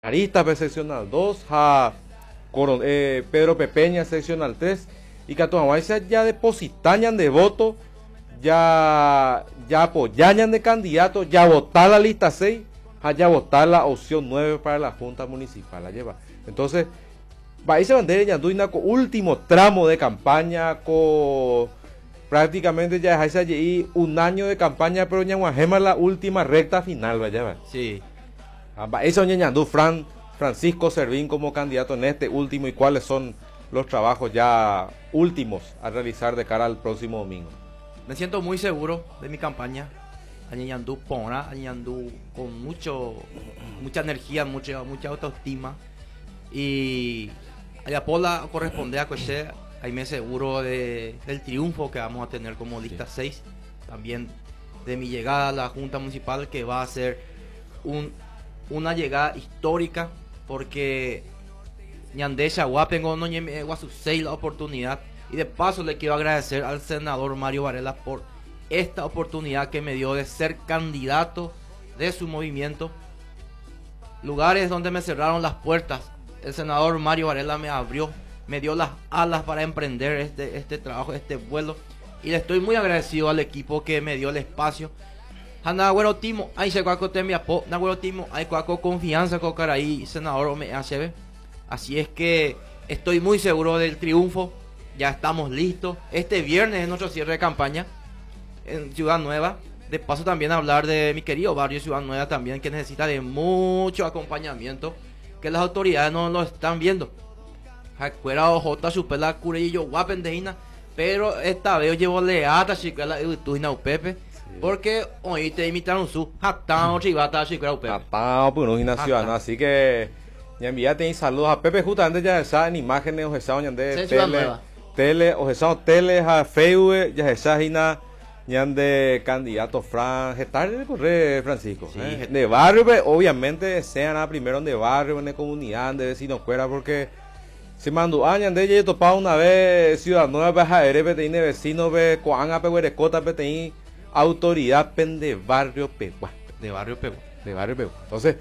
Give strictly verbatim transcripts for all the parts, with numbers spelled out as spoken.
Aristas seccional dos, ja, Coron, eh, Pedro Pepeña seccional tres, y Catuamaisa ya depositañan de voto, ya, ya apoyañan de candidato, ya votar la lista seis, ya votar la opción nueve para la Junta Municipal, la lleva. Entonces, ahí se bandera Yanduina con último tramo de campaña, con prácticamente ya es allí un año de campaña, pero Ñanguajema la última recta final, vaya. Sí. Eso Ñañandú, Fran, Francisco Servín como candidato en este último, y cuáles son los trabajos ya últimos a realizar de cara al próximo domingo. Me siento muy seguro de mi campaña. Ñañandú pondrá, Ñañandú con mucho, mucha energía, mucha, mucha autoestima. Y a Pola corresponde a Coche, ahí me seguro de, del triunfo que vamos a tener como lista sí. seis. También de mi llegada a la Junta Municipal, que va a ser un una llegada histórica, porque Ñandé Chaguapengo no lleve Guasusei la oportunidad. Y de paso le quiero agradecer al senador Mario Varela por esta oportunidad que me dio de ser candidato de su movimiento. Lugares donde me cerraron las puertas, el senador Mario Varela me abrió, me dio las alas para emprender este, este trabajo, este vuelo. Y le estoy muy agradecido al equipo que me dio el espacio. Hanagüero Timo, ahí se cuaco te mi apo, Nagüero Timo, ahí cuaco confianza con Caraí, senador O M H B. Así es que estoy muy seguro del triunfo, ya estamos listos. Este viernes es nuestro cierre de campaña en Ciudad Nueva. De paso también hablar de mi querido barrio Ciudad Nueva también, que necesita de mucho acompañamiento, que las autoridades no lo están viendo. Jacuera Ojota, Chupela, Curillo, Guapendeína, pero esta vez llevo leata, chicuela, y tú y Naupepe. Porque hoy te imitaron su hatao chivata chicrao Pepe. Hatao pues no gimnasio, así que ya envíate saludos a Pepe, justamente ya está en imágenes o esa de tele tele o esa tele a Facebook ya esa hina ya de candidato Fran Getar de correr Francisco sí, eh. de barrio pues, obviamente sean a primero de barrio en de comunidad de vecinos fuera, porque se mandó años de ella topado una vez Ciudad Nueva baja ere tiene vecinos ve coanga pehuerecota peteín autoridad pen de barrio Pegua. De barrio Pegua. De barrio Pegua. Entonces,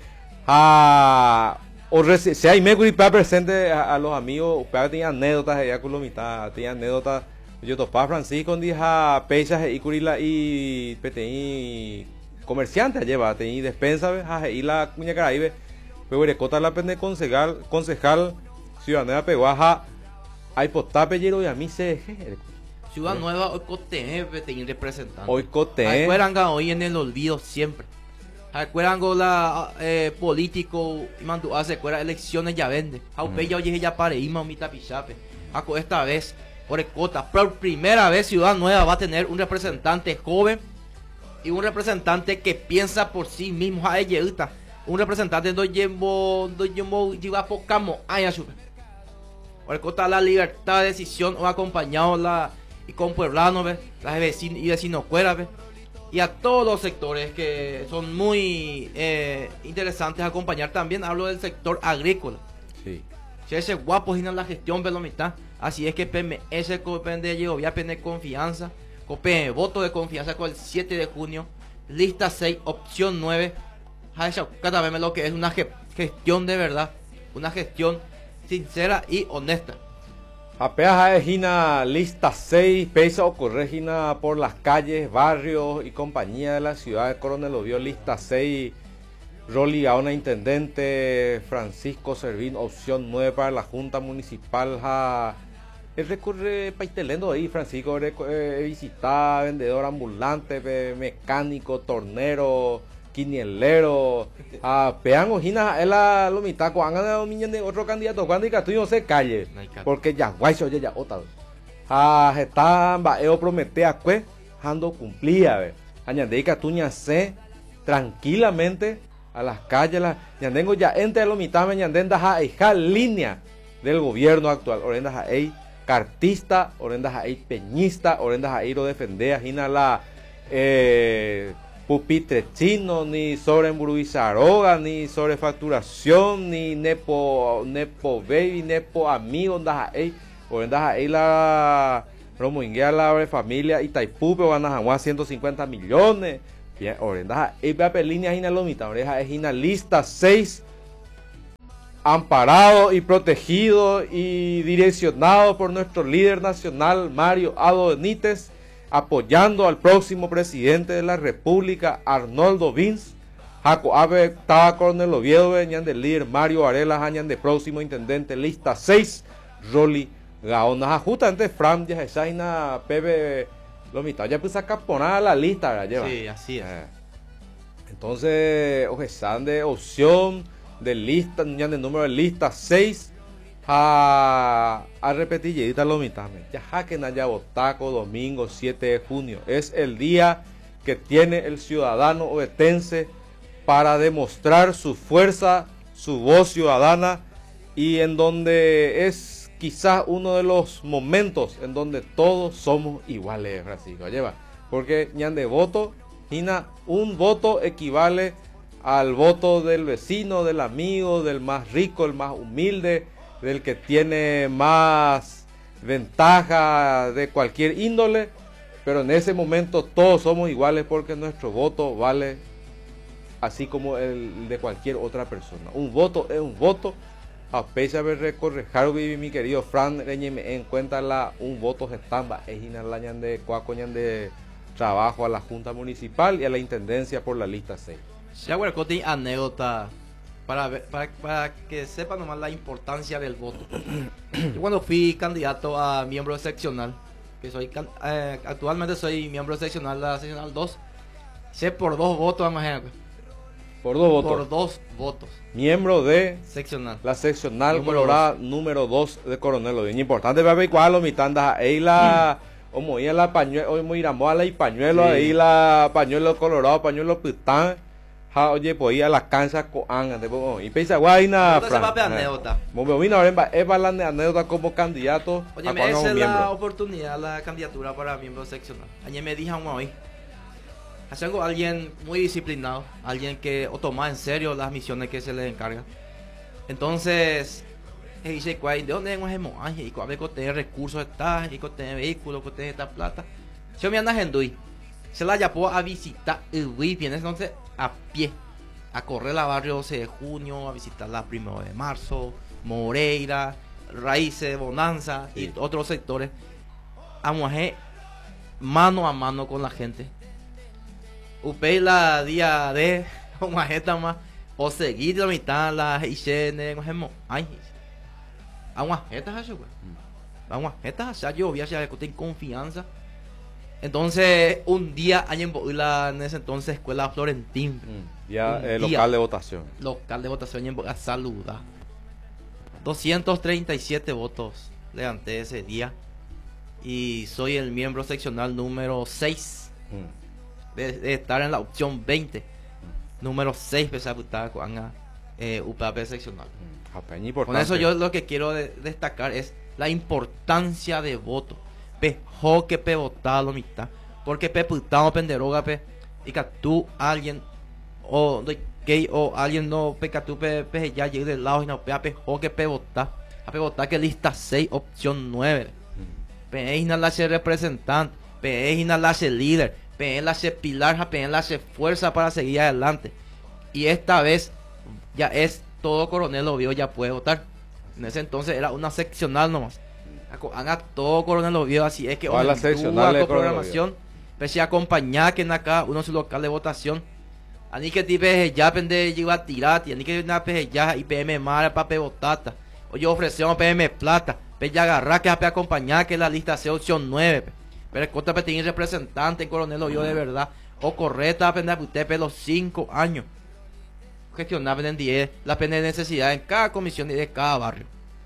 a o reci, si hay me para presente a, a los amigos, para tener anécdotas allá con la mitad, tenía anécdotas. Yo topaba Francisco con dija pechas y curila y peteí comerciante lleva, tenía despensa, y la cuña caraíbe, pero recota la pende concejal, concejal ciudadanía Pegua, hay potape y a mí se Ciudad Nueva hoy cote te representante. Hoy cote. Recuerdan hoy en el olvido siempre. Recuerdan la eh, político y mandó hace cuera elecciones ya vende. Aupe ya oye ya pare ima mi tapichape. Aco esta vez por cota por primera vez Ciudad Nueva va a tener un representante joven y un representante que piensa por sí mismo a ella. Un representante no llevo no llevo lleva pocamo años. Por cota la libertad de decisión o acompañado la y con pueblanos, ¿ves? Las vecinos y vecinos fuera, ¿ves? Y a todos los sectores que son muy eh, interesantes acompañar. También hablo del sector agrícola. Sí. Si ese guapo en la gestión de la mitad, así es que P M S copende yo voy a tener confianza, cope voto de confianza con el siete de junio, lista seis, opción nueve. Cada vez lo que es una gestión de verdad, una gestión sincera y honesta. Apeas es Gina lista seis, pesa o corregina por las calles, barrios y compañía de la ciudad de Coronel Oviedo, lista seis, Rolly Gaona, intendente, Francisco Servín, opción nueve para la Junta Municipal. Ja, él recurre paistelendo ahí, Francisco, eh, visitar, vendedor ambulante, mecánico, tornero, quinielero, a pean ojina él la lomita cuando hagan de otro candidato cuando diga tú no se calle porque ya guay oye ya otra a están va yo promete a que ando cumplía ve añade que tú se tranquilamente a las calles la tengo ya entre lomita me ñandenda ja hija línea del gobierno actual orendas a ey cartista orendas a ey peñista orendas a ir o defender a gina la eh pupitre chino, ni sobre emburuizaroga, ni sobre facturación, ni nepo, nepo baby, nepo amigo, ndaja ey, o ndaja ey la romuinguea la familia Itaipupe, van a jaguar ciento cincuenta millones, bien, o ndaja ey, va a línea hina lomita, oreja es hina lista seis amparado y protegido y direccionado por nuestro líder nacional Mario Ado Benítez, apoyando al próximo presidente de la República, Arnoldo Vince. Jaco Abe estaba Coronel Oviedo, venían del líder Mario Varela, añan de próximo intendente, lista seis, Rolly Gaona. Justamente Fran ya está en la Pepe Lomita, ya pues acá poner la lista, ¿verdad? Lleva. Sí, así es. Eh. Entonces, oje, están de opción de lista, ya de número de lista seis a, a repetir, ya lo mitad. Ya jaquen allá Botaco, domingo siete de junio. Es el día que tiene el ciudadano ovetense para demostrar su fuerza, su voz ciudadana, y en donde es quizás uno de los momentos en donde todos somos iguales, Francisco. Lleva, porque ñan de voto, Gina, un voto equivale al voto del vecino, del amigo, del más rico, el más humilde, del que tiene más ventaja de cualquier índole, pero en ese momento todos somos iguales porque nuestro voto vale así como el de cualquier otra persona. Un voto es un voto. A pesar de recorrer, mi querido Fran, en cuenta la un voto gestamba, es inalañan de cuacoñan de trabajo a la Junta Municipal y a la Intendencia por la lista seis. Ya, bueno, conté anécdota para, ver, para, para que sepan nomás la importancia del voto. Yo cuando fui candidato a miembro seccional, que soy eh, actualmente soy miembro seccional de la seccional dos, sé por dos votos, imagínate. Por dos votos. Por dos votos. Miembro de seccional. La seccional número colorada dos. Número dos de Coronel. Bien importante, ver cuál lo mitanda ahí la o muy a la pañuelo, o muy a la y pañuelo, sí. Ahí la pañuelo colorado, pañuelo pitán. Ja, oye, pues ir a la cancha con anga, y pesa guayna. Entonces va a anécdota. Mo vino ahora es para la anécdota como candidato. Oye, me esa es la oportunidad, la candidatura para miembro seccional. Ayer me dijeron hoy. Hacengo alguien muy disciplinado, alguien que o toma en serio las misiones que se le encarga. Entonces, dice, ¿de dónde hemos ángel? Y cuál cote recursos está, y cote vehículos, cote esta plata. Yo me anda en Dui. Se la llevó a visitar el Dui, viene entonces a pie, a correr la barrio doce de junio, a visitar la primero de marzo, Moreira, Raíces, Bonanza, sí. Y otros sectores. A mujer mano a mano con la gente. Upei la día de una jeta más o seguir la mitad la higiene cogemos ay a una jeta hace güey a una jeta hace yo voy a hacer que tengo confianza. Entonces un día hay en la en ese entonces escuela Florentín mm, ya eh, local de votación local de votación en a saludar doscientos treinta y siete votos levanté ese día y soy el miembro seccional número seis. mm. De, de estar en la opción veinte, número seis, pese a putar con eh, U P A P seccional. Con eso yo lo que quiero de, destacar es la importancia de voto. Pejo que pe votar lo mitad, porque pe putado penderoga pe y que tú alguien o que o alguien no pe que tú pe, pe ya llegue del lado y no pe pejo que pe votar, a pe votar que lista seis opción nueve. Pe es la representante, pe es la líder. P N la hace pilar, P N la hace fuerza para seguir adelante. Y esta vez ya es todo Coronel Oviedo ya puede votar. En ese entonces era una seccional nomás. Haga todo Coronel Oviedo, así es que la seccional de programación, pese a acompañar que en acá uno su local de votación. Ani que tipe ya pende llegó a tirar, ani que una P ya y P M mara para pe votata. O yo ofrecemos P M plata, pe ya agarrar que a pe acompañar que la lista sea opción nueve. Pero el contra tiene representante, Coronel Oviedo de verdad. O correcta, aprender a usted los cinco años. Gestionar en diez, la pena de necesidad en cada comisión y de cada barrio.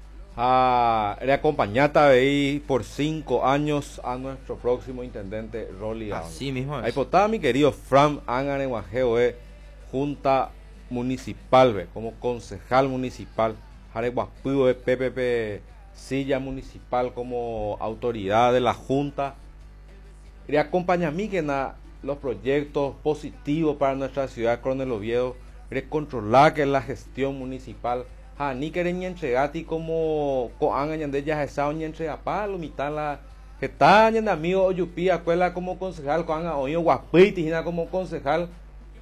Ah, le acompañata ahí por cinco años a nuestro próximo intendente Rolly. Así mismo es. Ahí por mi querido Fran Angan en Guajeo, eh, Junta Municipal, ve, como concejal municipal. Jare Guapudo de P P P, silla municipal como autoridad de la Junta. Le acompaña a mí que na los proyectos positivos para nuestra ciudad Coronel Oviedo, le controlar que la gestión municipal a ni querer ni entregati como coan de ya esa ni entrega pa lo mitad la que está en amigo Oyupi escuela como concejal coan oyo guapiti como concejal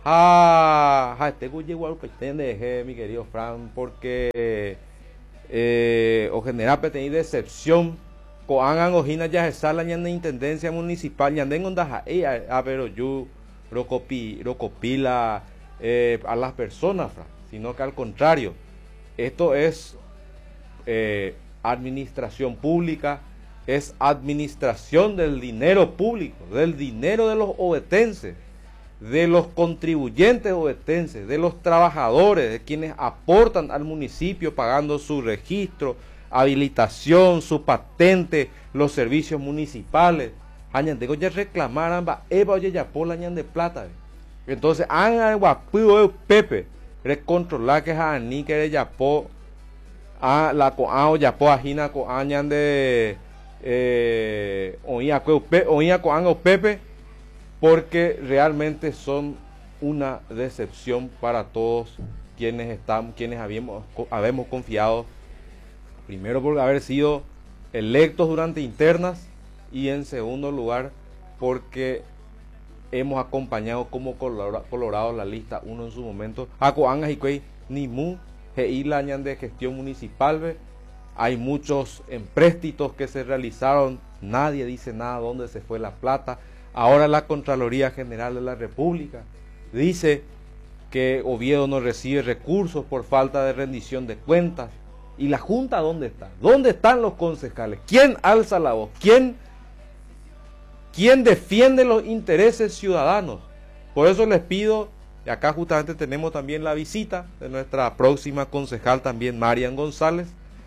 Ah, ja, este que llegó al pretende, mi querido Fran, porque eh, o general pretende decepción, coangan ojina ya se sala ya en la intendencia municipal, ya en onda ja, a pero yo rocopi, rocopila eh, a las personas, Fran, sino que al contrario, esto es eh, administración pública, es administración del dinero público, del dinero de los ovetenses, de los contribuyentes ovetenses, de los trabajadores, de quienes aportan al municipio pagando su registro, habilitación, su patente, los servicios municipales. Añandeco ya reclamaran, va, eva oye ya por la ñan de plata. Entonces, han guapido Pepe, recontrolar que Jani que ya po a la coao ya po ajina co añan de eh oía co oía co Pepe, porque realmente son una decepción para todos quienes estamos, quienes habíamos, habemos confiado, primero por haber sido electos durante internas y en segundo lugar porque hemos acompañado como Colorado, Colorado la lista uno en su momento. Acoanga y Cuey Nimu, Heilañan de gestión municipal, hay muchos empréstitos que se realizaron, nadie dice nada dónde se fue la plata. Ahora la Contraloría General de la República dice que Oviedo no recibe recursos por falta de rendición de cuentas. ¿Y la Junta dónde está? ¿Dónde están los concejales? ¿Quién alza la voz? ¿Quién, quién defiende los intereses ciudadanos? Por eso les pido, y acá justamente tenemos también la visita de nuestra próxima concejal también, Marian González,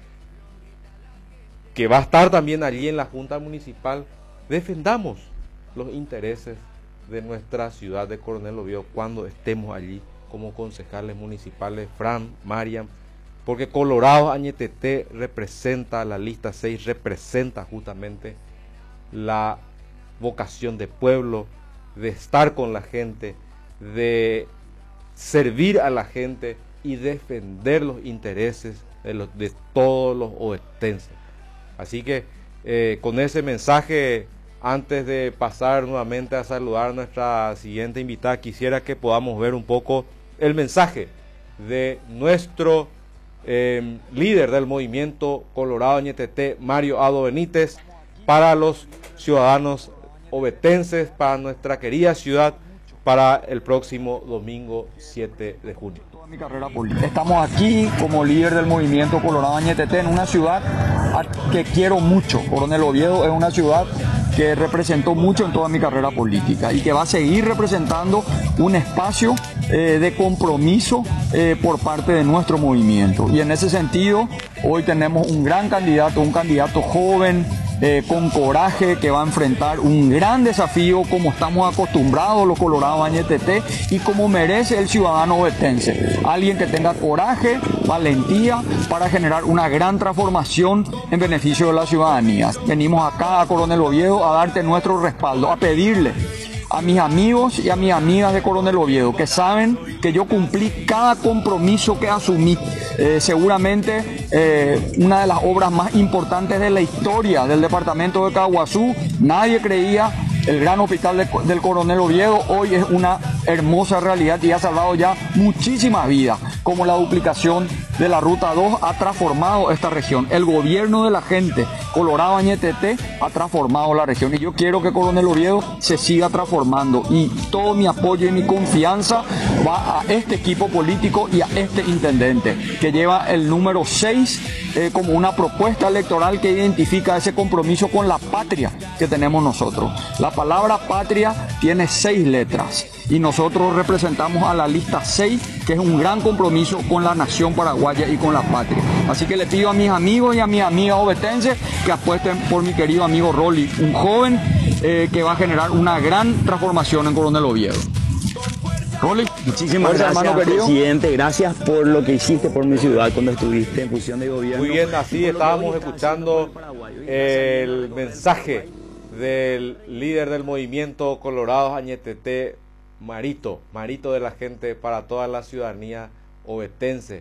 que va a estar también allí en la Junta Municipal. Defendamos los intereses de nuestra ciudad de Coronel Oviedo cuando estemos allí como concejales municipales, Fran, Mariam, porque Colorado Añetete representa, la lista seis representa justamente la vocación de pueblo, de estar con la gente, de servir a la gente y defender los intereses de, los, de todos los ovetenses. Así que eh, con ese mensaje, antes de pasar nuevamente a saludar a nuestra siguiente invitada, quisiera que podamos ver un poco el mensaje de nuestro eh, líder del movimiento Colorado Añetete, Mario Ado Benítez, para los ciudadanos ovetenses, para nuestra querida ciudad, para el próximo domingo siete de junio. Mi carrera política. Estamos aquí como líder del movimiento Colorado Añetete en una ciudad que quiero mucho. Coronel Oviedo es una ciudad que representó mucho en toda mi carrera política y que va a seguir representando un espacio eh, de compromiso eh, por parte de nuestro movimiento. Y en ese sentido, hoy tenemos un gran candidato, un candidato joven, Eh, con coraje, que va a enfrentar un gran desafío como estamos acostumbrados los Colorados Añetete y como merece el ciudadano ovetense. Alguien que tenga coraje, valentía para generar una gran transformación en beneficio de la ciudadanía. Venimos acá a Coronel Oviedo a darte nuestro respaldo, a pedirle a mis amigos y a mis amigas de Coronel Oviedo, que saben que yo cumplí cada compromiso que asumí. Eh, seguramente eh, una de las obras más importantes de la historia del departamento de Caguazú, nadie creía. El gran hospital de, del Coronel Oviedo hoy es una hermosa realidad y ha salvado ya muchísimas vidas, como la duplicación de la Ruta dos ha transformado esta región. El gobierno de la gente, Colorado Añetete, ha transformado la región y yo quiero que Coronel Oviedo se siga transformando y todo mi apoyo y mi confianza va a este equipo político y a este intendente que lleva el número seis eh, como una propuesta electoral que identifica ese compromiso con la patria que tenemos nosotros. La palabra patria tiene seis letras y nosotros representamos a la lista seis, que es un gran compromiso con la nación paraguaya y con la patria. Así que le pido a mis amigos y a mis amigas ovetenses que apuesten por mi querido amigo Rolly, un joven eh, que va a generar una gran transformación en Coronel Oviedo. Rolly, muchísimas gracias, hermano presidente. Gracias por lo que hiciste por mi ciudad cuando estuviste en función de gobierno. Muy bien, así estábamos escuchando el mensaje del líder del movimiento Colorado Añetete, Marito, Marito de la gente para toda la ciudadanía ovetense,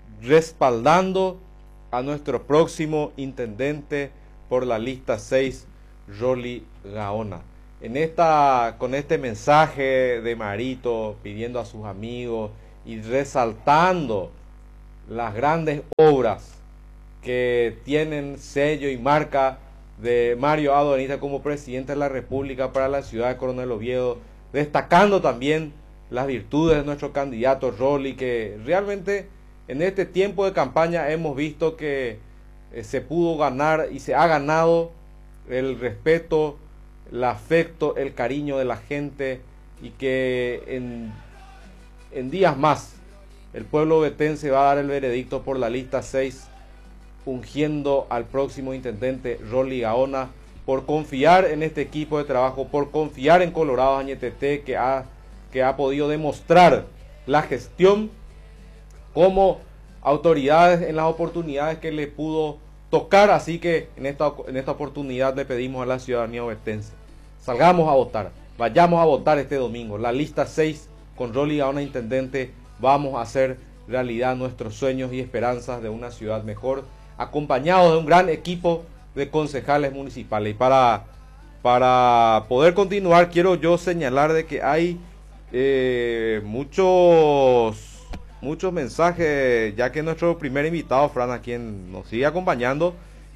respaldando a nuestro próximo intendente por la lista seis, Rolly Gaona. en esta, con este mensaje de Marito, pidiendo a sus amigos y resaltando las grandes obras que tienen sello y marca de Mario Abdo Benítez como presidente de la República para la ciudad de Coronel Oviedo, destacando también las virtudes de nuestro candidato Rolly, que realmente en este tiempo de campaña hemos visto que eh, se pudo ganar y se ha ganado el respeto, el afecto, el cariño de la gente, y que en, en días más el pueblo ovetense va a dar el veredicto por la lista seis, ungiendo al próximo intendente Rolly Gaona, por confiar en este equipo de trabajo, por confiar en Colorado Añetete, que ha, que ha podido demostrar la gestión como autoridades en las oportunidades que le pudo tocar. Así que en esta, en esta oportunidad le pedimos a la ciudadanía ovetense: salgamos a votar, vayamos a votar este domingo. La lista seis con Rolly Gaona intendente, vamos a hacer realidad nuestros sueños y esperanzas de una ciudad mejor, acompañados de un gran equipo de concejales municipales. Y para, para poder continuar, quiero yo señalar de que hay eh, muchos muchos mensajes, ya que nuestro primer invitado, Fran, a quien nos sigue acompañando,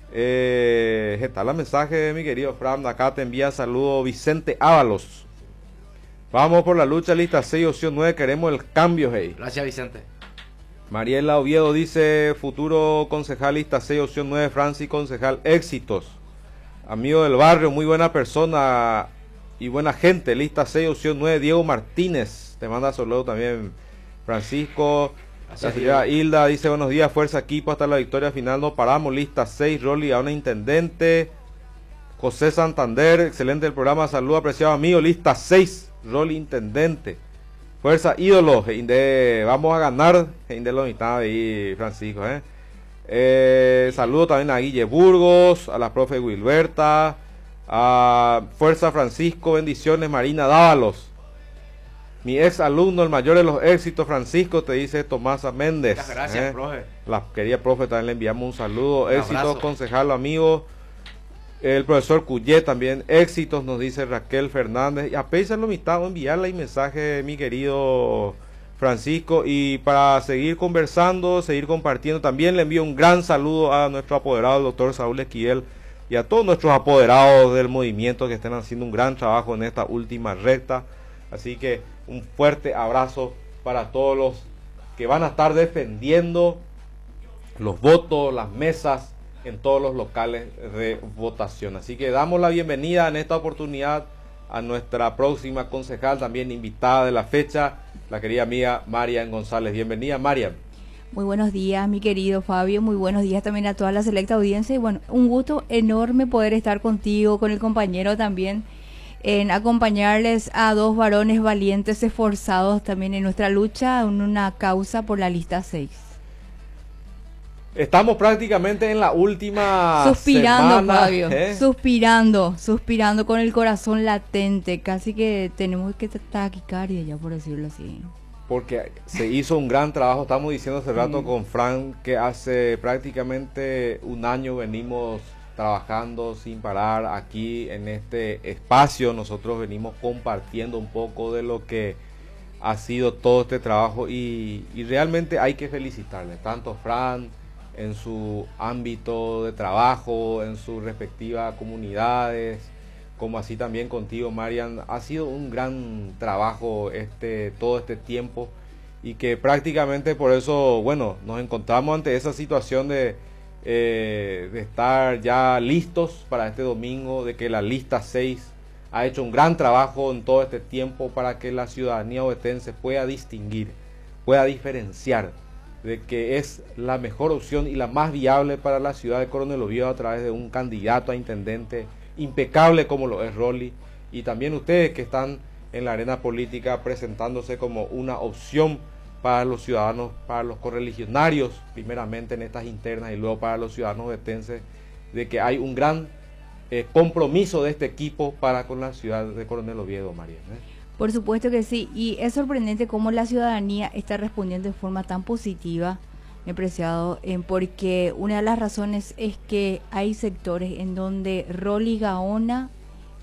eh, está el mensaje, mi querido Fran. Acá te envía saludo Vicente Ábalos: vamos por la lucha, lista seis, opción nueve, queremos el cambio, hey. Gracias, Vicente. Mariela Oviedo dice: futuro concejal, lista seis, opción nueve, Francis, concejal, éxitos. Amigo del barrio, muy buena persona y buena gente, lista seis, opción nueve, Diego Martínez, te manda saludo también Francisco. La señora Hilda dice: buenos días, fuerza equipo hasta la victoria final, no paramos, lista seis, Rolly Gaona intendente. José Santander: excelente el programa, saludo apreciado amigo, lista seis, Rolly intendente. Fuerza ídolos, de, vamos a ganar, de la mitad ahí, Francisco, eh. Eh, saludo también a Guille Burgos, a la profe Wilberta, a Fuerza Francisco, bendiciones Marina Dávalos. Mi ex alumno, el mayor de los éxitos, Francisco, te dice Tomasa Méndez. Muchas gracias, eh. profe. La querida profe, también le enviamos un saludo. Un éxitos, abrazo. concejal, amigo. El profesor Cuyé también, éxitos, nos dice Raquel Fernández. Y a pesar de lo mitad, enviarle el mensaje, mi querido Francisco. Y para seguir conversando, seguir compartiendo, también le envío un gran saludo a nuestro apoderado, el doctor Saúl Esquivel, y a todos nuestros apoderados del movimiento que están haciendo un gran trabajo en esta última recta. Así que un fuerte abrazo para todos los que van a estar defendiendo los votos, las mesas en todos los locales de votación. Así que damos la bienvenida en esta oportunidad a nuestra próxima concejal, también invitada de la fecha, la querida amiga Marian González. Bienvenida, Marian. Muy buenos días, mi querido Fabio, muy buenos días también a toda la selecta audiencia, y bueno, un gusto enorme poder estar contigo, con el compañero también, en acompañarles a dos varones valientes, esforzados también en nuestra lucha, en una causa por la lista seis. Estamos prácticamente en la última Suspirando, semana, Fabio, ¿eh? suspirando, suspirando con el corazón latente, casi que tenemos que taquicardia ya, por decirlo así. Porque se hizo un gran trabajo, estamos diciendo hace rato Sí. con Fran que hace prácticamente un año venimos trabajando sin parar aquí en este espacio. Nosotros venimos compartiendo un poco de lo que ha sido todo este trabajo, y, y realmente hay que felicitarle tanto Fran en su ámbito de trabajo, en sus respectivas comunidades, como así también contigo, Marian. Ha sido un gran trabajo este todo este tiempo, y que prácticamente por eso, bueno, nos encontramos ante esa situación de, eh, de estar ya listos para este domingo, de que la lista seis ha hecho un gran trabajo en todo este tiempo para que la ciudadanía ovetense pueda distinguir, pueda diferenciar de que es la mejor opción y la más viable para la ciudad de Coronel Oviedo a través de un candidato a intendente impecable como lo es Rolly, y también ustedes que están en la arena política presentándose como una opción para los ciudadanos, para los correligionarios, primeramente en estas internas y luego para los ciudadanos ovetenses, de que hay un gran eh, compromiso de este equipo para con la ciudad de Coronel Oviedo, María, ¿eh? Por supuesto que sí, y es sorprendente cómo la ciudadanía está respondiendo de forma tan positiva, mi apreciado, eh, porque una de las razones es que hay sectores en donde Rolly Gaona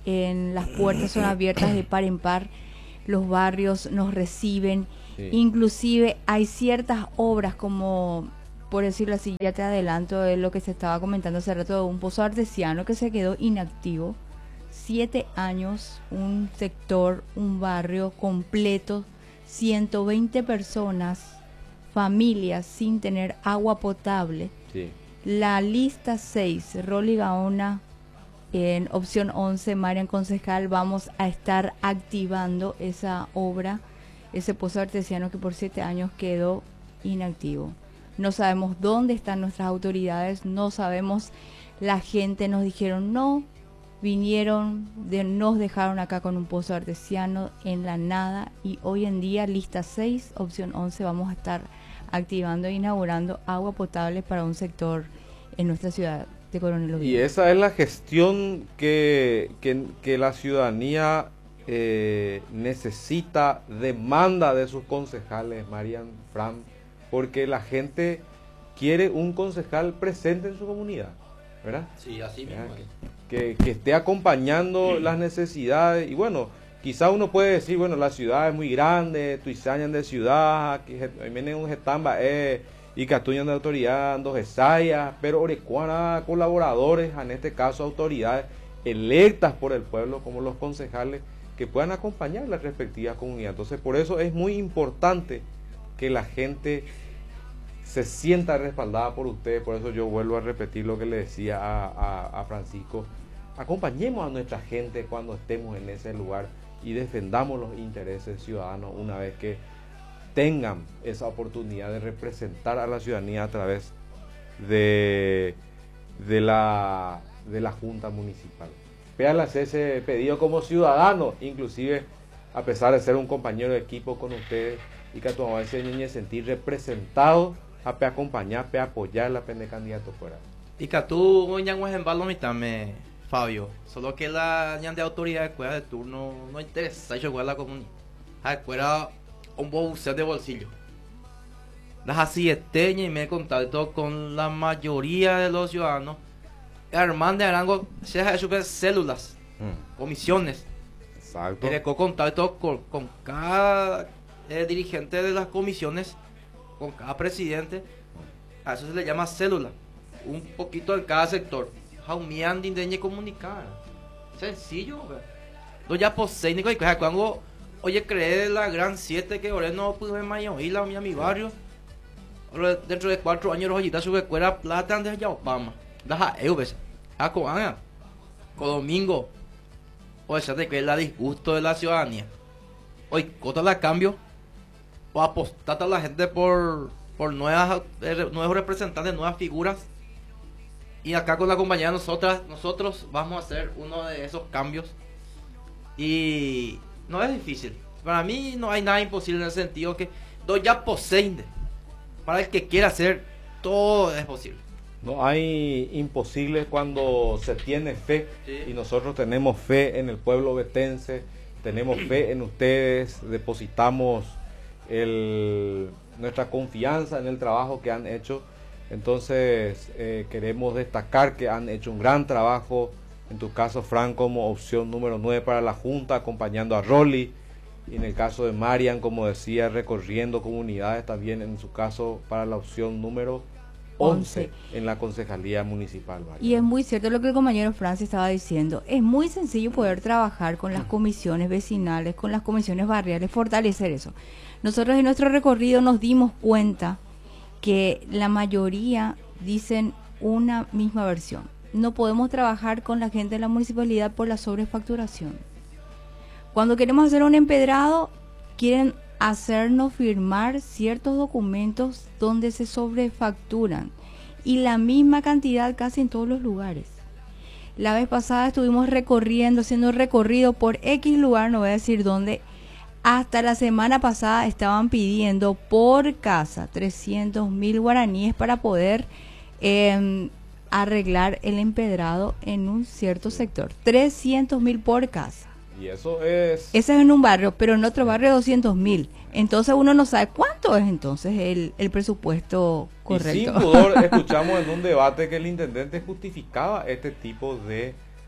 en las puertas son abiertas de par en par, los barrios nos reciben, sí. Inclusive hay ciertas obras como, por decirlo así, ya te adelanto de lo que se estaba comentando hace rato, de un pozo artesiano que se quedó inactivo, siete años, un sector, un barrio completo, ciento veinte personas, familias sin tener agua potable. Sí. La lista seis, Rolly Gaona, en opción once, Marian Concejal, vamos a estar activando esa obra, ese pozo artesiano que por siete años quedó inactivo. No sabemos dónde están nuestras autoridades, no sabemos, la gente nos dijeron no, vinieron, de, nos dejaron acá con un pozo artesiano en la nada, y hoy en día, lista seis, opción once, vamos a estar activando e inaugurando agua potable para un sector en nuestra ciudad de Coronel Oviedo. Y esa es la gestión que, que, que la ciudadanía eh, necesita, demanda de sus concejales, Marian, Fran, porque la gente quiere un concejal presente en su comunidad, ¿verdad? Sí, así mismo. Que, que esté acompañando sí. las necesidades, y bueno, quizá uno puede decir, bueno, la ciudad es muy grande, Tuisañan de ciudad, que viene un getamba, eh, y Catuñan de autoridad, dos esayas, pero Orecuana, colaboradores, en este caso autoridades electas por el pueblo, como los concejales, que puedan acompañar las respectivas comunidades. Entonces, por eso es muy importante que la gente se sienta respaldada por ustedes. Por eso yo vuelvo a repetir lo que le decía a, a, a Francisco: acompañemos a nuestra gente cuando estemos en ese lugar y defendamos los intereses ciudadanos una vez que tengan esa oportunidad de representar a la ciudadanía a través de, de, la, de la Junta Municipal. Véanle ese pedido como ciudadano, inclusive a pesar de ser un compañero de equipo con ustedes, y que a tu mamá se niñe sentir representado, a pe acompañar, pe apoyar la pende candidato fuera. Y que tú, hoy en Embalo, me Fabio, solo que la ñan de autoridad de escuela de turno no interesa, yo voy a la comunidad. A escuela un bolseo de bolsillo. Las así esteñas y me he contacto con la mayoría de los ciudadanos. Armando de Arango se ha hecho células, mm. comisiones. Exacto. Y le contacto con, con cada eh, dirigente de las comisiones, con cada presidente. A eso se le llama célula. Un poquito en cada sector. Jaumian de comunicar. Sencillo. No ya posee ni cuando oye cree la gran siete que ahora no pude mayo y la mía mi barrio. Dentro de cuatro años los oyitas sube cuera plata antes de Yaopama. Daja eubes. A coana. Con domingo. O sea, te que la disgusto de la ciudadanía. Hoy cota la cambio. O apostata a la gente por por nuevas eh, nuevos representantes, nuevas figuras. Y acá con la compañía nosotras, nosotros vamos a hacer uno de esos cambios. Y no es difícil. Para mí no hay nada imposible en el sentido que doy ya poseen. Para el que quiera hacer, todo es posible. No hay imposible cuando se tiene fe. Sí. Y nosotros tenemos fe en el pueblo vetense, tenemos fe en ustedes, depositamos el, nuestra confianza en el trabajo que han hecho. Entonces eh, queremos destacar que han hecho un gran trabajo, en tu caso Fran como opción número nueve para la Junta, acompañando a Rolly, y en el caso de Marian, como decía, recorriendo comunidades también, en su caso para la opción número once en la Concejalía Municipal. Marian. Y es muy cierto lo que el compañero Francis estaba diciendo, es muy sencillo poder trabajar con las comisiones vecinales, con las comisiones barriales, fortalecer eso. Nosotros en nuestro recorrido nos dimos cuenta que la mayoría dicen una misma versión. No podemos trabajar con la gente de la municipalidad por la sobrefacturación. Cuando queremos hacer un empedrado, quieren hacernos firmar ciertos documentos donde se sobrefacturan, y la misma cantidad casi en todos los lugares. La vez pasada estuvimos recorriendo, haciendo recorrido por X lugar, no voy a decir dónde. Hasta la semana pasada estaban pidiendo por casa trescientos mil guaraníes para poder eh, arreglar el empedrado en un cierto sector. trescientos mil por casa. Y eso es... Ese es en un barrio, pero en otro barrio doscientos mil. Entonces uno no sabe cuánto es entonces el, el presupuesto correcto. Y sin pudor escuchamos en un debate que el intendente justificaba este tipo de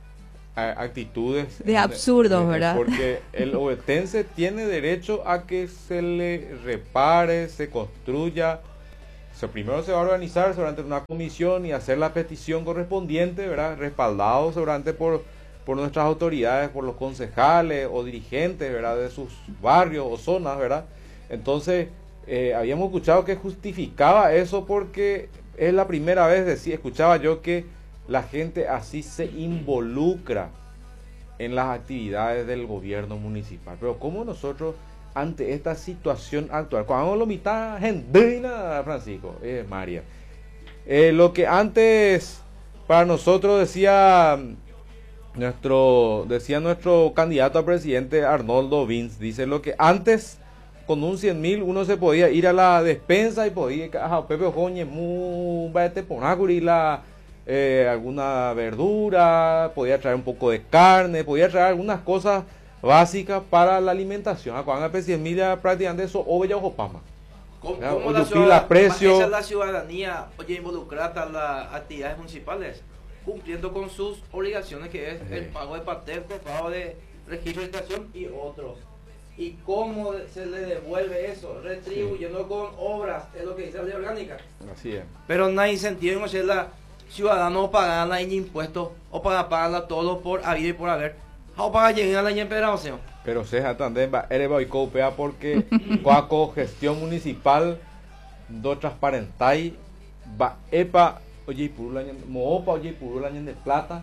a, actitudes de absurdos, eh, ¿verdad? Porque el ovetense tiene derecho a que se le repare, se construya. O sea, primero se va a organizar seguramente una comisión y hacer la petición correspondiente, ¿verdad? Respaldado seguramente por, por nuestras autoridades, por los concejales o dirigentes, ¿verdad? De sus barrios o zonas, ¿verdad? Entonces, eh, habíamos escuchado que justificaba eso porque es la primera vez, decía, escuchaba yo que la gente así se involucra en las actividades del gobierno municipal. Pero ¿cómo nosotros, ante esta situación actual, cuando lo mitad gendrina, Francisco, eh, María, eh, lo que antes para nosotros decía nuestro, decía nuestro candidato a presidente Arnoldo Vince, dice lo que antes con un cien mil uno se podía ir a la despensa y podía, a Pepe Ojoñe, mu, y la Eh, alguna verdura, podía traer un poco de carne, podía traer algunas cosas básicas para la alimentación. Cuando a cien mil prácticamente eso, o bella o pama. ¿Cómo, cómo la, ciudad, precio... esa es la ciudadanía, oye, involucrada en las actividades municipales, cumpliendo con sus obligaciones, que es sí. el pago de patente, el pago de registro de registración y otros? ¿Y cómo se le devuelve eso? Retribuyendo sí. con obras, es lo que dice la ley orgánica. Así es. Pero no hay incentivo en hacer la ciudadanos pagan la impuestos o para pagarla todo por habido y por haber. O para llegar a la empedración. Pero se también va eres y copia porque cuaco gestión municipal do transparentai va epa oye purula moopa oye purula de plata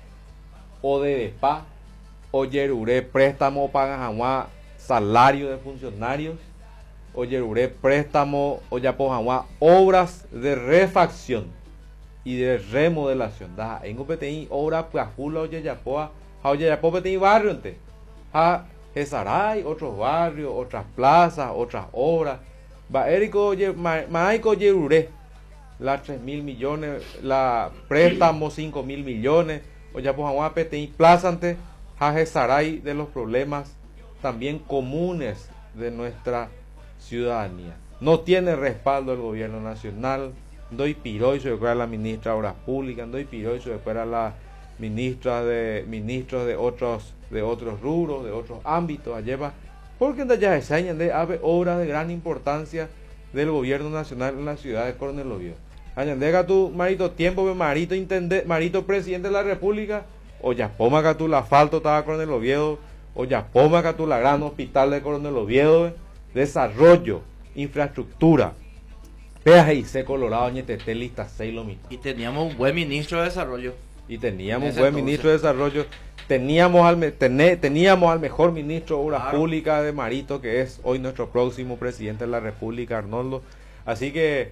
o de despa oye ure préstamo pagan agua salario de funcionarios oye ure préstamo oye po agua obras de refacción y de remodelación. Da, en Opetei, obra Puajula, oye Yapoa, oye Yapoa Petei barrio, ente. A Esaray, otros barrios, otras plazas, otras obras. Va, Erico, oye, Maico, oye, Ure, la tres mil millones, la préstamo cinco mil millones, oye, pues a Petei, plaza ante, a Esaray de los problemas también comunes de nuestra ciudadanía. No tiene respaldo el gobierno nacional. Doy piroy se recuerda la ministra de Obras Públicas, doy piroy se recuerda la ministra de ministros de otros de otros rubros, de otros ámbitos, allá porque ya se enseñan de ave obras de gran importancia del gobierno nacional en la ciudad de Coronel Oviedo. Añandega tu marito tiempo, marito intendente, marito presidente de la República, o ya poma tu la asfalto estaba Coronel Oviedo, o ya poma tu la gran hospital de Coronel Oviedo, desarrollo, infraestructura. Peaje y C Colorado, Ñetete, lista seis lo mismo. Y teníamos un buen ministro de desarrollo. Y teníamos un buen entonces. ministro de desarrollo. Teníamos al, tené, teníamos al mejor ministro de Obras claro. Públicas de Marito, que es hoy nuestro próximo presidente de la República, Arnoldo. Así que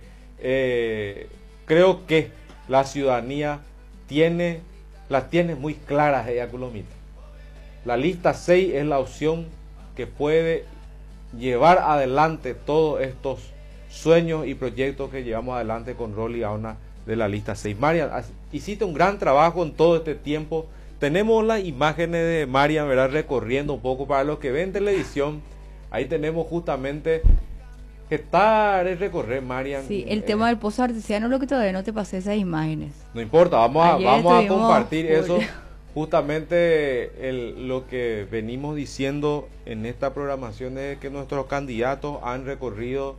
eh, creo que la ciudadanía tiene, las tiene muy claras ella, Colomita. La lista seis es la opción que puede llevar adelante todos estos sueños y proyectos que llevamos adelante con Rolly Gaona de la lista seis. Marian, hiciste un gran trabajo en todo este tiempo. Tenemos las imágenes de Marian, ¿verdad? Recorriendo un poco para los que ven televisión. Ahí tenemos justamente que estar es recorrer, Marian. Sí, el eh, tema del pozo artesiano, lo que todavía no te pasé esas imágenes. No importa, vamos a, vamos a compartir eso. Justamente el, lo que venimos diciendo en esta programación es que nuestros candidatos han recorrido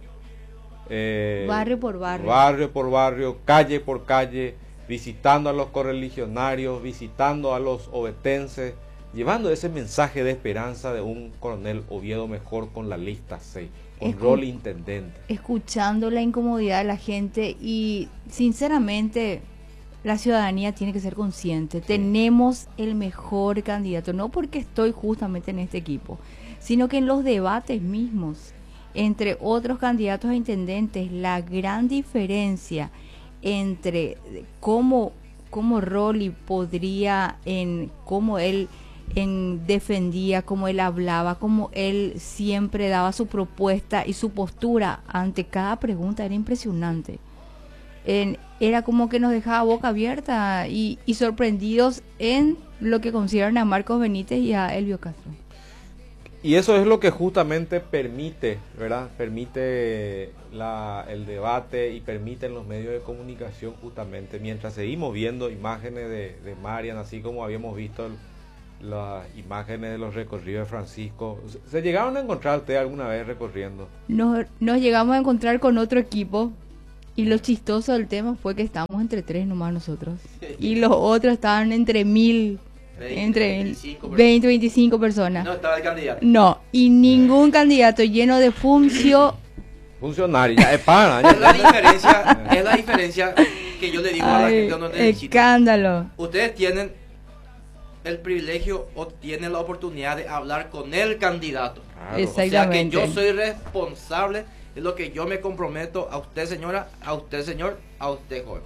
Eh, barrio por barrio barrio por barrio, calle por calle, visitando a los correligionarios, visitando a los ovetenses, llevando ese mensaje de esperanza de un Coronel Oviedo mejor con la lista seis, con Escu rol intendente, escuchando la incomodidad de la gente. Y sinceramente la ciudadanía tiene que ser consciente, sí. Tenemos el mejor candidato, no porque estoy justamente en este equipo, sino que en los debates mismos entre otros candidatos a intendentes, la gran diferencia entre cómo, cómo Rolly podría, en cómo él en, defendía, cómo él hablaba, cómo él siempre daba su propuesta y su postura ante cada pregunta, era impresionante. En, era como que nos dejaba boca abierta y, y sorprendidos en lo que consideran a Marcos Benítez y a Elvio Castro. y eso es lo que justamente permite, ¿verdad? Permite la, el debate y permiten los medios de comunicación justamente, mientras seguimos viendo imágenes de, de Marian, así como habíamos visto el, las imágenes de los recorridos de Francisco. ¿Se llegaron a encontrar ustedes alguna vez recorriendo? Nos, nos llegamos a encontrar con otro equipo y lo chistoso del tema fue que estábamos entre tres nomás nosotros y los otros estaban entre mil, veinte, entre veinte, veinticinco personas. No estaba el candidato. No, y ningún candidato, lleno de funcio. Funcionario, ya es pana. Ya. Es la diferencia, es la diferencia que yo le digo a la gente cuando necesito. Escándalo. Ustedes tienen el privilegio o tienen la oportunidad de hablar con el candidato. Claro. Exactamente. O sea que yo soy responsable de lo que yo me comprometo a usted, señora, a usted, señor, a usted, joven.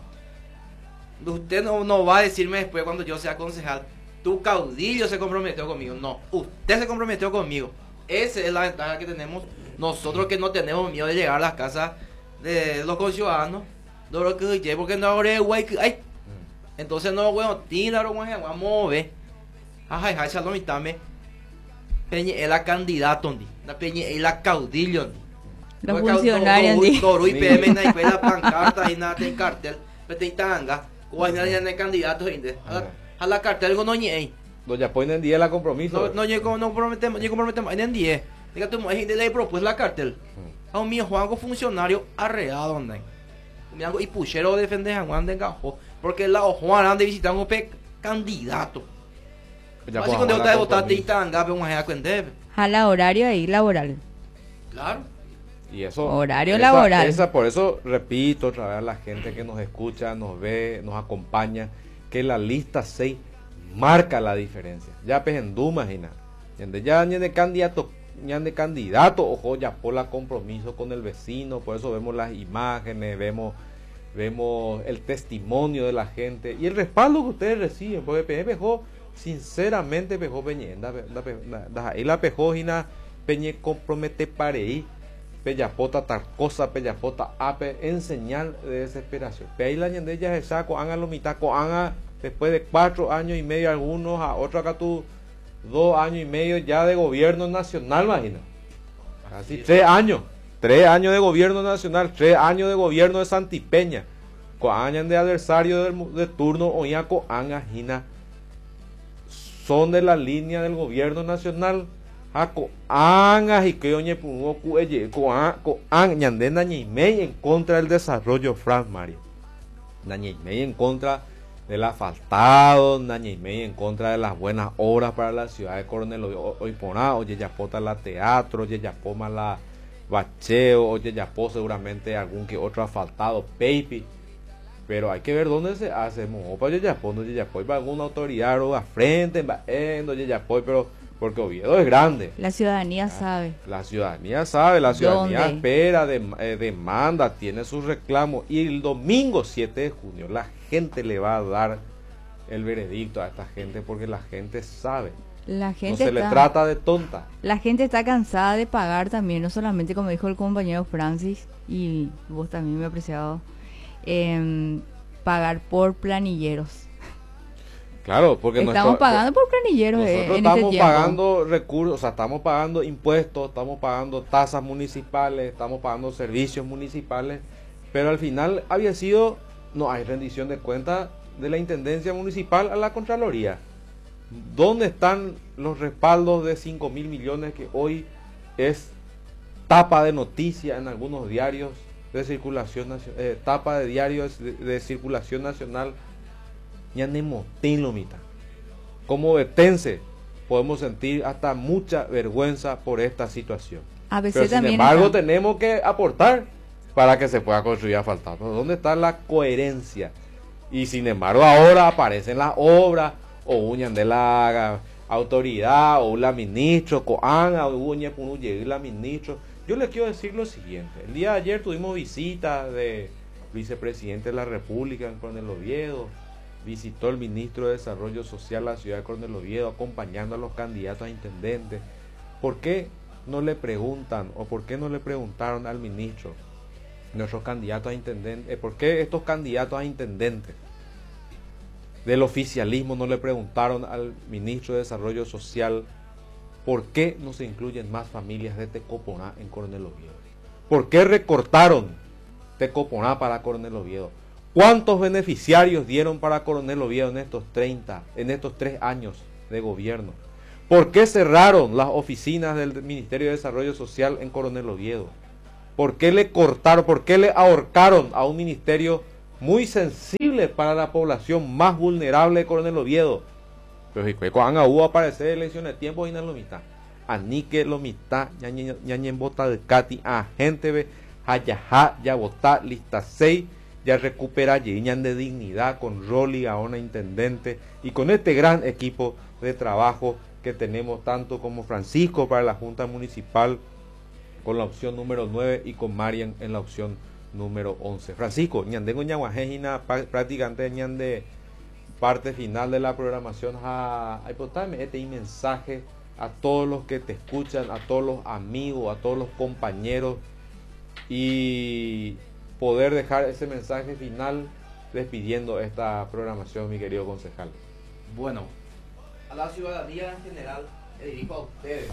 Usted no, no va a decirme después cuando yo sea concejal, tu caudillo se comprometió conmigo. No, usted se comprometió conmigo. Esa es la ventaja que tenemos nosotros, que no tenemos miedo de llegar a las casas de los conciudadanos. Porque no habrá guay que hay. Entonces no, bueno, tira, vamos a ver. Ajá, ajá, shalom, y tame. Peñe, es la candidato, la peñe, es la caudillo. Los funcionarios, Toro y P M, y la pancarta, y nada, en cartel, pero te tanga, cuál ya no candidato, a la cartel con no ñe. Doña ponen en día la compromiso. No, no, no comprometemos, no comprometemos, en diez. Diga tu mujer, le propuso la cartel. A un mío, Juanco, funcionario arreado, donde. Y puchero defender a Juan de Engajo, porque la Juan anda visitando un candidato. Así cuando usted votaste y tanga, pero un cuente. Jala horario ahí laboral. Claro. Y eso, horario esa, laboral. Esa, por eso repito otra vez a la gente que nos escucha, nos ve, nos acompaña, que la lista seis marca la diferencia. Ya pues en Duma, ya ni de candidato, ni de candidato, ojo, ya por la compromiso con el vecino, por eso vemos las imágenes, vemos vemos el testimonio de la gente y el respaldo que ustedes reciben, porque P M Pejó, sinceramente Pejó Peñenda, ahí la Pejó Gina Peñe compromete para ahí. Pellapota tal cosa, pellapota ape, en señal de desesperación. Pero ahí la ñande ya se saco, haga lo mitad, haga después de cuatro años y medio algunos, a otro acá tú, dos años y medio ya de gobierno nacional, imagina. Casi tres años, tres años de gobierno nacional, tres años de gobierno de Santipeña. Coañan de adversario de, de turno, oñaco, anga, jina. Son de la línea del gobierno nacional. Ako anga y que oñe pungo cuelle ko an ñande nañeimei en contra del desarrollo Franz Mario. Nañeimei en contra del asfaltado, nañeimei en contra de las buenas obras para la ciudad de Coronel Oiporá, oye yapota la teatro, oye yapoma la bacheo, oye yapo seguramente algún que otro asfaltado, peipi. Pero hay que ver dónde se hace, mo para oye yapo, oye yapo para alguna autoridad o a frente, en oye yapo, pero porque Oviedo es grande. La ciudadanía ah, sabe. La ciudadanía sabe, la ciudadanía ¿Dónde? espera, de, eh, demanda, tiene sus reclamos. Y el domingo siete de junio la gente le va a dar el veredicto a esta gente porque la gente sabe. La gente no se está, le trata de tonta. La gente está cansada de pagar también, no solamente como dijo el compañero Francis, y vos también me he apreciado, eh, pagar por planilleros. Claro, porque estamos nuestro, pagando por planilleros. Nosotros en estamos este pagando recursos, o sea, estamos pagando impuestos, estamos pagando tasas municipales, estamos pagando servicios municipales, pero al final había sido, no hay rendición de cuentas de la Intendencia Municipal a la Contraloría. ¿Dónde están los respaldos de cinco mil millones que hoy es tapa de noticia en algunos diarios de circulación nacional, eh, tapa de diarios de, de circulación nacional? Ya lo mitad. Como vetense podemos sentir hasta mucha vergüenza por esta situación. A veces Pero sin también embargo está... tenemos que aportar para que se pueda construir asfaltado. ¿Dónde está la coherencia? Y sin embargo ahora aparecen las obras o uñan de la autoridad o la ministro, coana o uña por la ministro. Yo les quiero decir lo siguiente. El día de ayer tuvimos visita de vicepresidente de la República en Coronel Oviedo. Visitó el ministro de Desarrollo Social a la ciudad de Coronel Oviedo acompañando a los candidatos a intendentes. ¿Por qué no le preguntan o por qué no le preguntaron al ministro, nuestros candidatos a intendentes, por qué estos candidatos a intendentes del oficialismo no le preguntaron al ministro de Desarrollo Social ¿por qué no se incluyen más familias de Tecoponá en Coronel Oviedo? ¿Por qué recortaron Tecoponá para Coronel Oviedo? ¿Cuántos beneficiarios dieron para Coronel Oviedo en estos treinta, en estos tres años de gobierno? ¿Por qué cerraron las oficinas del Ministerio de Desarrollo Social en Coronel Oviedo? ¿Por qué le cortaron, por qué le ahorcaron a un ministerio muy sensible para la población más vulnerable de Coronel Oviedo? Pero si cuando hubo aparecer elecciones de tiempo y no lo mitad. Anique lo mitad, ñañen bota de Cati, a gente ve, hayajá, ya vota, lista seis, ya recupera ñan de dignidad con Rolly, Gaona, intendente, y con este gran equipo de trabajo que tenemos, tanto como Francisco para la Junta Municipal, con la opción número nueve, y con Marian en la opción número once. Francisco, ñandengo ñaguajejina, prácticamente ñan de parte final de la programación, a aportarme este mensaje a todos los que te escuchan, a todos los amigos, a todos los compañeros, y poder dejar ese mensaje final despidiendo esta programación, mi querido concejal. Bueno, a la ciudadanía en general, le dirijo a ustedes,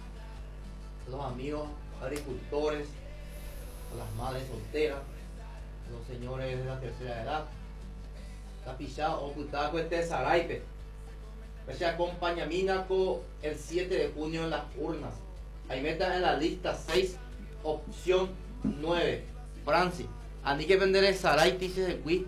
a los amigos agricultores, a las madres solteras, a los señores de la tercera edad, la pichada o putada con este Saraipe. Ese acompañamiento el siete de junio en las urnas. Ahí metan en la lista seis, opción nueve. Francis, hay que vender el Saraipe y se Wii.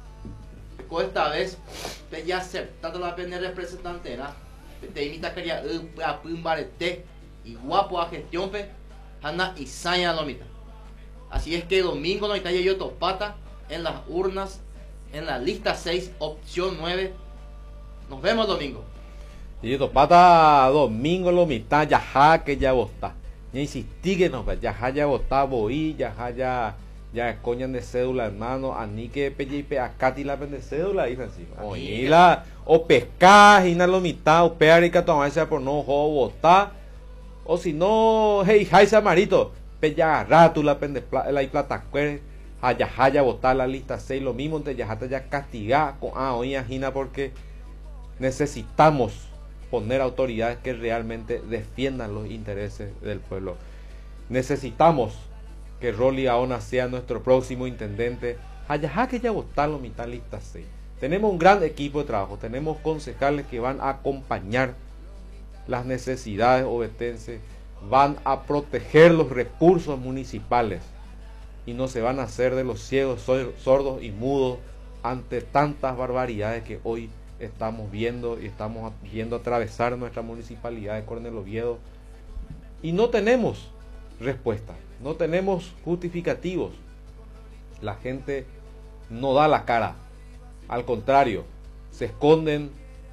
Esta vez, te ya aceptando la pena representante, ¿no? Te imita que ya a Pumbarete y guapo a gestión, pe, Hanna y Saña Lomita. Así es que domingo no está yo topata en las urnas, en la lista seis, opción nueve. Nos vemos domingo. Y topata domingo lo mitad, ya que ya vota. Ya insistí que no, ya ya vota, voy, ya ya. Ya coñan de cédula, hermano, a ni que pellipe a Cati la de cédula, y Francisco. Oye, la o pescar, y na lo mitad, o pear y catomarse por no jo botar. O si no, hey, jaisa marito, pella rato la pende la y plata cuere, haya haya botar la lista seis, lo mismo te ya ya castigar con ah, oye, Gina, porque necesitamos poner autoridades que realmente defiendan los intereses del pueblo. Necesitamos que Rolly Gaona sea nuestro próximo intendente. Hayajá que ya votarlo mitad lista seis. Tenemos un gran equipo de trabajo, tenemos concejales que van a acompañar las necesidades ovetenses, van a proteger los recursos municipales y no se van a hacer de los ciegos, sordos y mudos ante tantas barbaridades que hoy estamos viendo y estamos viendo atravesar nuestra municipalidad de Coronel Oviedo, y no tenemos respuesta. No tenemos justificativos. La gente no da la cara. Al contrario, se esconden,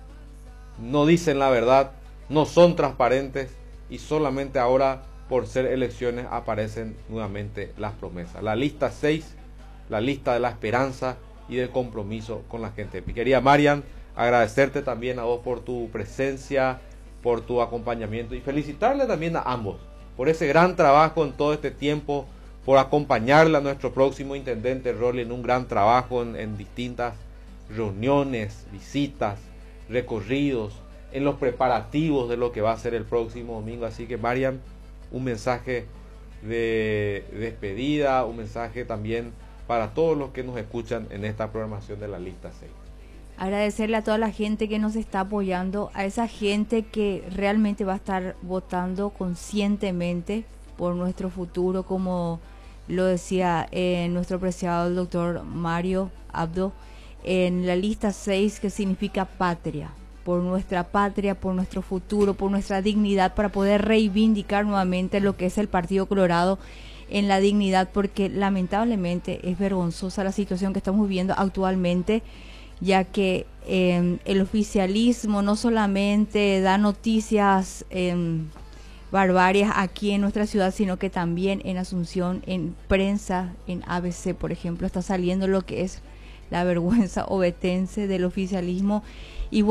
no dicen la verdad, no son transparentes, y solamente ahora, por ser elecciones, aparecen nuevamente las promesas. La lista seis, la lista de la esperanza y del compromiso con la gente. Mi querida Marian, agradecerte también a vos por tu presencia, por tu acompañamiento, y felicitarle también a ambos por ese gran trabajo en todo este tiempo, por acompañarle a nuestro próximo intendente Rolly en un gran trabajo en, en distintas reuniones, visitas, recorridos, en los preparativos de lo que va a ser el próximo domingo. Así que, Marian, un mensaje de despedida, un mensaje también para todos los que nos escuchan en esta programación de la lista seis. Agradecerle a toda la gente que nos está apoyando, a esa gente que realmente va a estar votando conscientemente por nuestro futuro, como lo decía eh, nuestro apreciado el doctor Mario Abdo, en la lista seis, que significa patria, por nuestra patria, por nuestro futuro, por nuestra dignidad, para poder reivindicar nuevamente lo que es el Partido Colorado en la dignidad, porque lamentablemente es vergonzosa la situación que estamos viviendo actualmente, ya que eh, el oficialismo no solamente da noticias eh, barbarias aquí en nuestra ciudad, sino que también en Asunción, en prensa, en A B C, por ejemplo, está saliendo lo que es la vergüenza ovetense del oficialismo. Y bueno,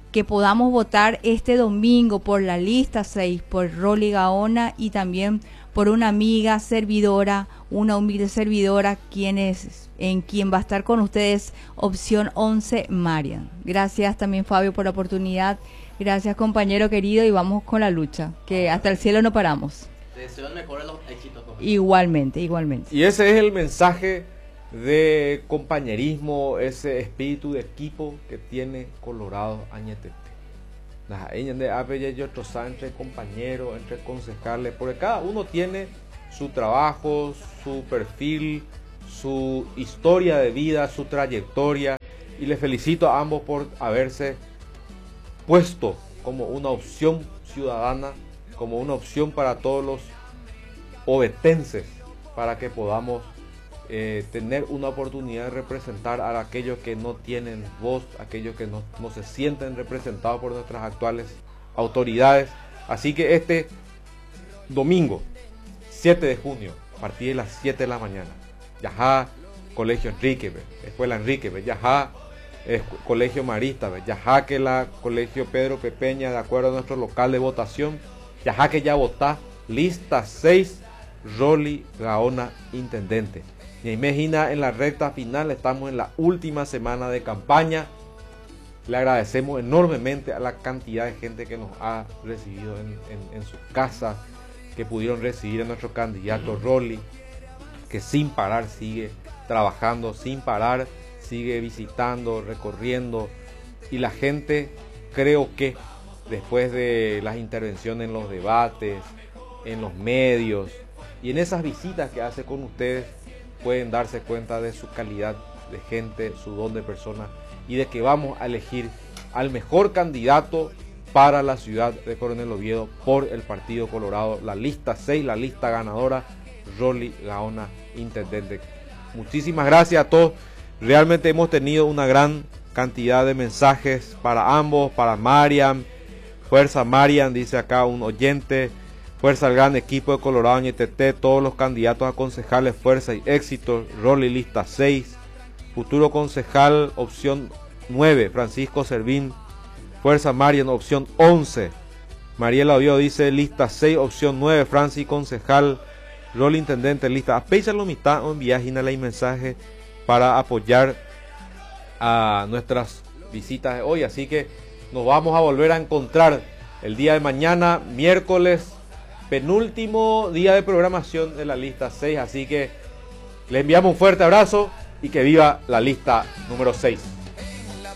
que podamos votar este domingo por la lista seis, por Rolly Gaona y también por una amiga servidora, una humilde servidora, quien es, en quien va a estar con ustedes, opción once, Marian. Gracias también, Fabio, por la oportunidad. Gracias, compañero querido, y vamos con la lucha, que hasta el cielo no paramos. Te deseo el mejor de los éxitos. Igualmente, igualmente. Y ese es el mensaje de compañerismo, ese espíritu de equipo que tiene Colorado Añetete. Entre compañeros, entre concejales, porque cada uno tiene su trabajo, su perfil, su historia de vida, su trayectoria, y les felicito a ambos por haberse puesto como una opción ciudadana, como una opción para todos los ovetenses, para que podamos eh, tener una oportunidad de representar a aquellos que no tienen voz, aquellos que no, no se sienten representados por nuestras actuales autoridades. Así que este domingo siete de junio, a partir de las siete de la mañana, Yajá, Colegio Enrique, Escuela Enrique, Yajá, Colegio Marista, Yajá, que la Colegio Pedro Pepeña, de acuerdo a nuestro local de votación, Yajá, que ya votá, lista seis, Rolly Gaona, intendente. Y imagina, en la recta final, estamos en la última semana de campaña. Le agradecemos enormemente a la cantidad de gente que nos ha recibido en, en, en sus casas, que pudieron recibir a nuestro candidato Rolly, que sin parar sigue trabajando, sin parar sigue visitando, recorriendo, y la gente, creo que después de las intervenciones en los debates, en los medios y en esas visitas que hace con ustedes, pueden darse cuenta de su calidad de gente, su don de persona, y de que vamos a elegir al mejor candidato para la ciudad de Coronel Oviedo por el Partido Colorado, la lista seis, la lista ganadora, Rolly Gaona, intendente. Muchísimas gracias a todos. Realmente hemos tenido una gran cantidad de mensajes para ambos, para Marian. Fuerza Marian, dice acá un oyente. Fuerza al gran equipo de Colorado Añetete, todos los candidatos a concejales, fuerza y éxito. Rolly, lista seis. Futuro concejal, opción nueve, Francisco Servín. Fuerza Marian, opción once. Mariela Oviedo dice lista seis, opción nueve, Francis concejal. Rolly intendente, lista. Apeisa lo mitad o enviágina la mensaje para apoyar a nuestras visitas de hoy. Así que nos vamos a volver a encontrar el día de mañana, miércoles, penúltimo día de programación de la lista seis. Así que le enviamos un fuerte abrazo y que viva la lista número seis.